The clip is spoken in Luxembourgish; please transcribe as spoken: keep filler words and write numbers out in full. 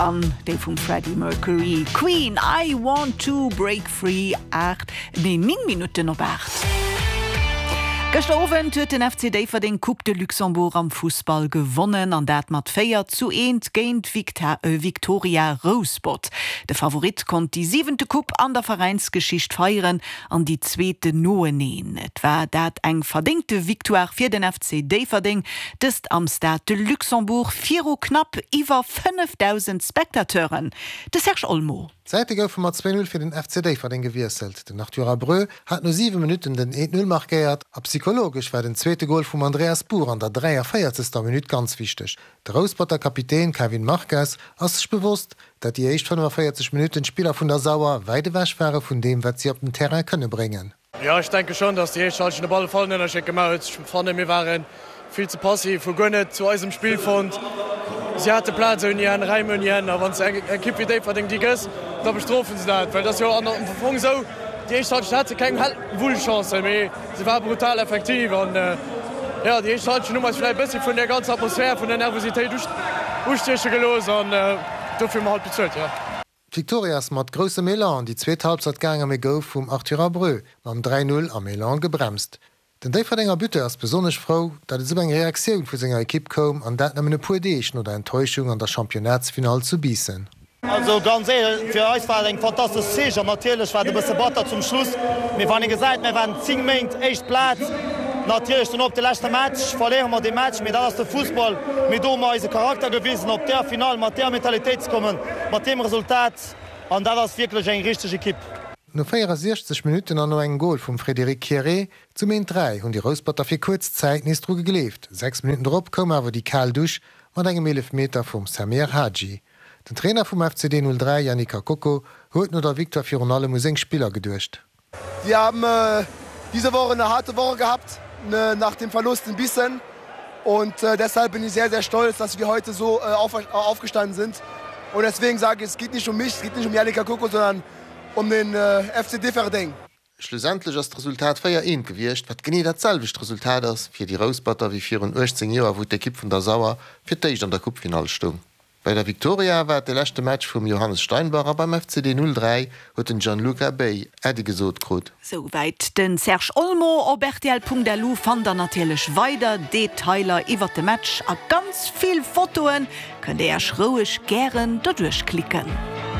an de vum Freddie Mercury. Queen, I want to break free. acht, nee, nine Minuten op acht. Gestoven huet den F C Deifer den Coupe de Luxembourg am Fußball gewonnen, an dat mat feier zu eend géint Victor, äh, Victoria Rosebud. De Favorit kont die siebente Coupe an der Vereinsgeschicht feieren an die zweete Noe neen. Et war dat eng verdingte Victoire fir den F C Deiferding, dest am Stade de Luxembourg vier knapp iwwer fünftausend Spektateuren. De Serge Olmo. Seite gouf mat zwei null fir den F C Deiferding gewieselt. Den Arthur Breu hat no sieben Minuten den eins null markiert. A psychologisch war den zweite Goal vum Andreas Buhr an der dreiundvierzigste Minute ganz wichtig. Der Rosebuder Kapitän Kevin Marquez ass sich bewusst, dat die echt fünfundvierzig Minuten Spieler vun der Sauer weide wäsch wäre vun dem, wat sie op den Terrain könne bringen. Ja, ich denke schon, dass die echt den Ball fallen gemacht. Ich fand, wir waren viel zu passiv, vergönnet zu unserem Spielfund. Sie hatte Platz in ihren Reimen, aber wenn es eine Kippe Idee von den Diggers, da bestrofen sie das, weil das ja an der Verfang so, die erste hatte keine Wohlchance mehr. Sie war brutal effektiv und äh, ja, die erste Nummer ist vielleicht ein bisschen von der ganzen Atmosphäre, von der Nervosität durchstechen gelöst und äh, dafür mal halt bezahlt, ja. Victorias mat grosse Melan die zweet Halbzeitgang am gouf vum Arthur Breu am drei null am Melan gebremst. Den Deiferdinger Bütte ass besonnech Frau, dat et so eng Reaktionun vu senger Ekipp kom, an dat nemmmen e puerdeechen oder Enttäuschung an der Championatsfinal zu biessen. Also ganz ehrlich, für euch war eng fantastisch Sicher. Natürlich war de bësse Batter zum Schluss. Mir wann gesagt, mir waren zehn Minuten echt Platz. Natürlich dann op de letzte Match verlieren wir den Match mit aus der Fußball mit do meise Charakter gewesen, op der Final mat der Mentalität kommen, mat dem Resultat an dat ass wirklich eng richtige Kipp. No sechzig Minuten an no eng Goal vum Frédéric Kieré zum en drei hun die Rosebuder fir kurz Zeit nis Druge geleeft. Sechs Minuten drop kom awer die Kal duch mat engem elf Meter vum Samir Hadji. Den Trainer vom F C D null drei, Yannick Koko, huet no der Victor fir alle Musikspieler gedurcht. Wir haben äh, diese Woche eine harte Woche gehabt, ne, nach dem Verlust in Bissen. Und äh, deshalb bin ich sehr, sehr stolz, dass wir heute so äh, auf, äh, aufgestanden sind. Und deswegen sage ich, es geht nicht um mich, es geht nicht um Yannick Koko, sondern um den äh, F C Deiferding. Schlussendlich ist das Resultat feier een gewircht, wat genie dat selwicht Resultat ass fir die Rosebuder wie vierundachtzig Joer wo d'Ekipp vun der Sauer fir d'Eich an der Cupfinal stung. Bei der Victoria war de letzte Match vum Johannes Steinbacher beim F C D null drei huet den Gianluca Bay Ädi gesot grot. Soweit den Serge Olmo op R T L Punkt D L U fan der natürlich weiter Detailer iwwer de Match a ganz viel Fotoen könnt ihr schrouisch gern dadurch klicken.